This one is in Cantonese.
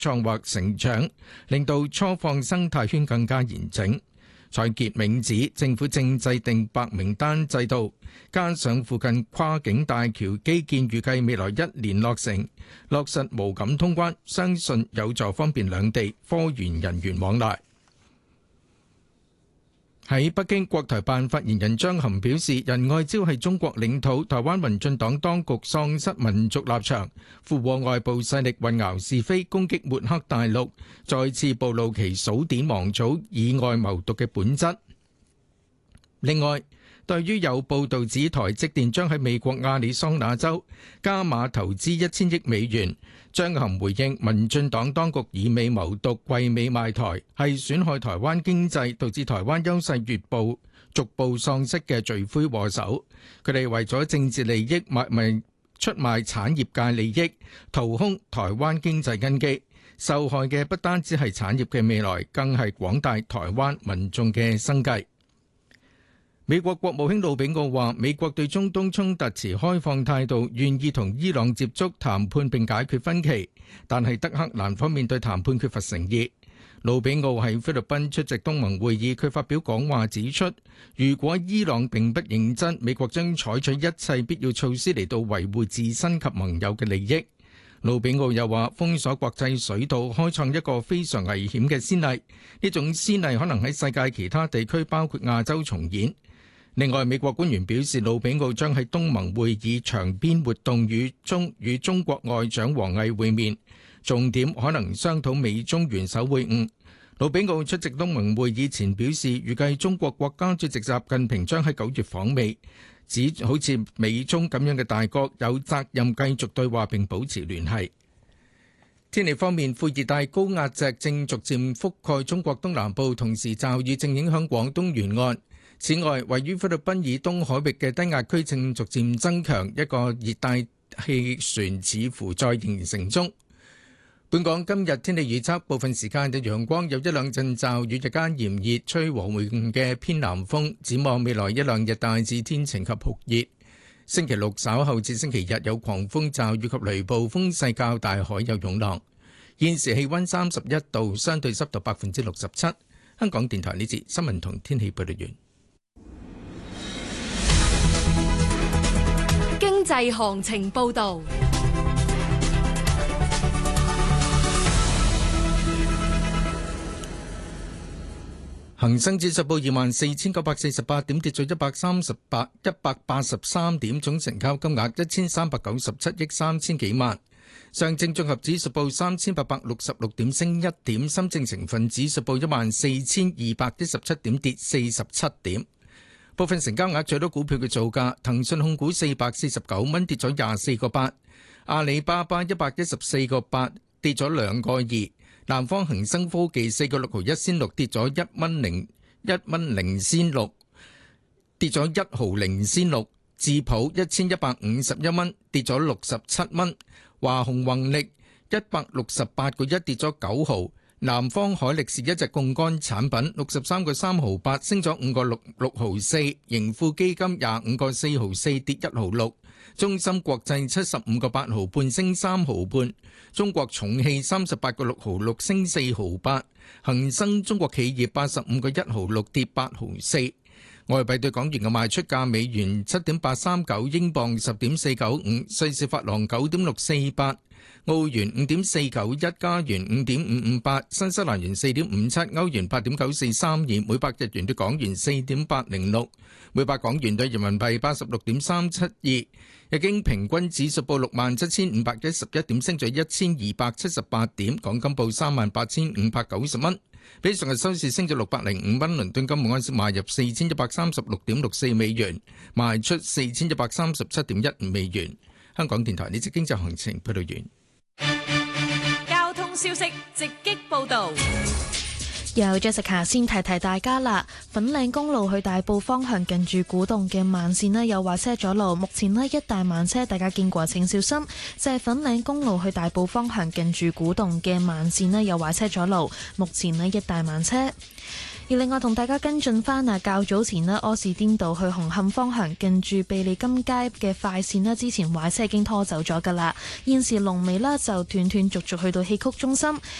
壯或成長，令到初放生態圈更加完整。蔡潔明指，政府正制定白名單制度，加上附近跨境大橋基建預計未來1年落成，落實無感通關，相信有助方便兩地科研人員往來。喺北京，國台辦發言人張含表示，仁愛礁係中國領土，台灣民進黨當局喪失民族立場，附和外部勢力混淆是非，攻擊抹黑大陸，再次暴露其數典忘祖、以外謀獨嘅本質。另外，對於有報道指台積電將喺美國亞利桑那州加碼投資1000億美元，張含回應民進黨當局以美謀獨、跪美賣台，係損害台灣經濟，導致台灣優勢逐步喪失嘅罪魁禍首。佢哋為咗政治利益出賣產業界利益，掏空台灣經濟根基，受害嘅不單止係產業嘅未來，更係廣大台灣民眾嘅生計。美國國務卿魯比奧話，美國對中東衝突持開放態度，願意同伊朗接觸談判並解決分歧，但係德黑蘭方面對談判缺乏誠意。魯比奧喺菲律賓出席東盟會議，佢發表講話指出，如果伊朗並不認真，美國將採取一切必要措施嚟到維護自身及盟友嘅利益。魯比奧又話，封鎖國際水道開創一個非常危險嘅先例，呢種先例可能喺世界其他地區包括亞洲重演。另外，美國官員表示，魯比奧將喺東盟會議場邊活動與中國外長王毅會面，重點可能商討美中元首會晤。魯比奧出席東盟會議前表示，預計中國國家主席習近平將喺9月訪美，指好似美中咁樣嘅大國有責任繼續對話並保持聯繫。天氣方面，副熱帶高壓脊正逐漸覆蓋中國東南部，同時驟雨正影響廣東沿岸。此外，位於菲律賓以東海域嘅低壓區正逐漸增強，一個熱帶氣旋似乎在形成中。本港今日天氣預測，部分時間有陽光，有一兩陣驟雨，日間炎熱，吹和緩嘅偏南風。展望未來一兩日大致天晴及酷熱。星期六稍後至星期日有狂風驟雨及雷暴，風勢較大，海有湧浪。現時氣溫31度，相對濕度67%。香港電台呢節新聞同天氣報道完。 經濟行情報道。 恒生指數報24,948點，跌咗183點，總成交金額1397億3千幾萬。上證綜合指數報3866點，升1點。深證成分指數報14,217點，跌47點。部分成交額最多股票嘅造價：騰訊控股449蚊，跌咗24個8；阿里巴巴114個8，跌咗2個2；南方恒生科技4個6毫1仙6，跌咗1蚊0仙6，跌咗1毫0仙6；智普1151蚊，跌咗67蚊；華虹宏力168個1，跌咗9毫；南方海力士一隻槓桿產品63個3毫8，升咗5個6毫4；盈富基金25個4毫4，跌1毫6；中芯國際75個8毫半，升3毫半；中國重汽38個6毫6，升4毫8；恒生中國企業85個1毫6，跌8毫4。外幣對港元嘅賣出價：美元7.839，英鎊10.495，瑞士法郎9.648，澳元5.491，加元5.558，新西蘭元4.57，歐元8.9432，每百日元對港元4.806，每百港元對人民幣86.372。日經平均指數報67,511點，升咗1278點。港金報38,590蚊，比上日收市升咗605蚊。倫敦金每盎司買入4136.64美元，賣出4137.15美元。香港電台呢節經濟行情報道完。 交通消息直擊報道。 由 Jessica 先提提大家啦，粉嶺公路去大埔方向近住古洞嘅慢線呢有壞車阻路，目前呢一帶慢車，大家經過請小心。就係粉嶺公路去大埔方向近住古洞嘅慢線呢有壞車阻路，目前呢一帶慢車。而另外同大家跟進翻較早前呢柯士甸道去紅磡方向近住庇利金街嘅快線呢之前壞車已經拖走咗㗎啦。現時龍尾呢就斷斷續續去到戲曲中心，